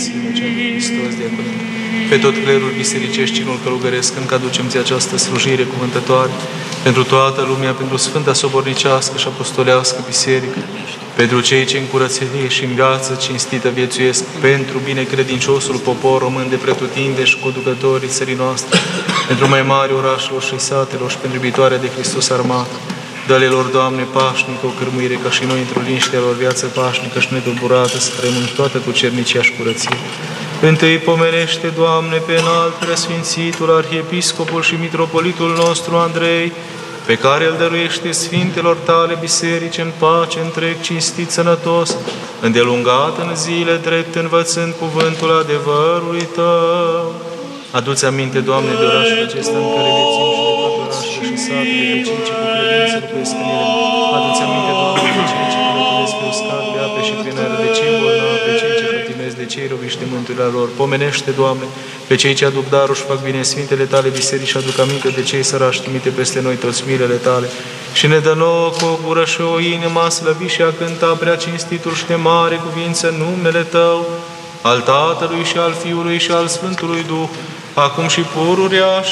Sfinția lui Hristos, diaconie. Pe tot clerul bisericești și nu-l călugăresc, încă aducem-ți această slujire cuvântătoare pentru toată lumea, pentru Sfânta Sobornicească și Apostolească Biserică, pentru cei ce în curățenie și în viață cinstită viețuiesc, pentru binecredinciosul popor român de pretutinde și conducătorii țării noastre, pentru mai mari orașelor și satelor și pentru iubitoarea de Hristos armată. Dă-le lor, Doamne, pașnică, o cârmuire, ca și noi într-o liniștea lor viață pașnică și nedulburată, să trăim toată cu cernicia și curăție. Întâi pomenește, Doamne, pe înalt preasfințitul arhiepiscopul și mitropolitul nostru Andrei, pe care îl dăruiește Sfintelor Tale biserici în pace, întreg, cinstit, sănătos, îndelungat în zile drept, învățând cuvântul adevărului Tău. Adu-ți aminte, Doamne, de orașul acesta în care viețim și de toate orașele și satele, de cei ce cu credință locuiesc în ele. Adu-ți aminte, Doamne, de cei ce călătoresc pe uscat, pe ape și prin aer, de cei bolnavi, pe cei ce pătimesc, de cei robiși de mântuirea lor. Pomenește, Doamne, pe cei ce aduc darul și fac bine Sfintele Tale biserici și aduc aminte de cei sărași, trimite peste noi toți milele Tale. Și ne dă nouă cu o gură și o inimă a slăvi și a cânta prea cinstitul și de mare cuvință numele Tău, al Tatălui și al Fiului și al Sfântului Duh, acum și pururea